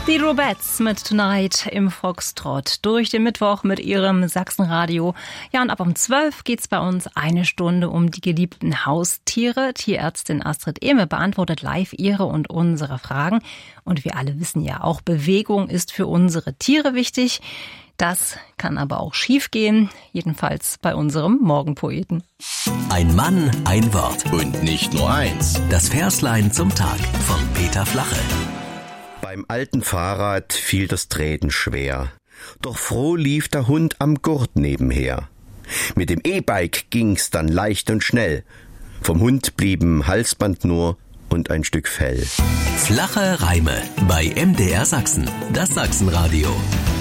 Die Robettes mit Tonight im Foxtrott durch den Mittwoch mit ihrem Sachsenradio. Ja, und ab um 12 geht's bei uns 1 Stunde um die geliebten Haustiere. Tierärztin Astrid Ehme beantwortet live ihre und unsere Fragen. Und wir alle wissen ja auch, Bewegung ist für unsere Tiere wichtig. Das kann aber auch schiefgehen, jedenfalls bei unserem Morgenpoeten. Ein Mann, ein Wort. Und nicht nur eins. Das Verslein zum Tag von Peter Flache. Beim alten Fahrrad fiel das Treten schwer. Doch froh lief der Hund am Gurt nebenher. Mit dem E-Bike ging's dann leicht und schnell. Vom Hund blieben Halsband nur und ein Stück Fell. Flache Reime bei MDR Sachsen, das Sachsenradio.